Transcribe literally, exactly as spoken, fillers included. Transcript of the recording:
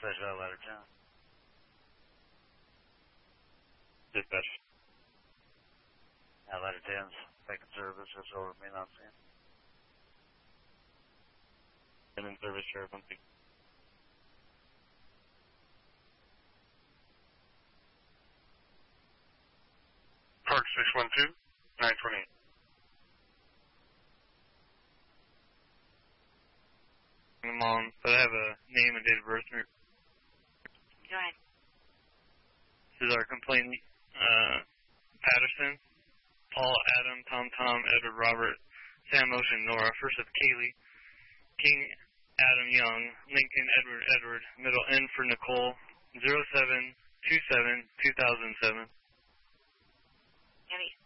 Dispatch out ladder ten. Dispatch. Out ladder ten's second service, just over me, not seeing. And in service, Sheriff, one six. Park six one two, nine twenty-eight. I'm on, but I have a name and date of birth. Go ahead. This is our complainant, uh, Patterson, Paul, Adam, Tom, Tom, Edward, Robert, Sam, Ocean, Nora, first of Kaylee, King, Adam, Young, Lincoln, Edward, Edward, middle N for Nicole, zero seven two seven two thousand seven. Heavy.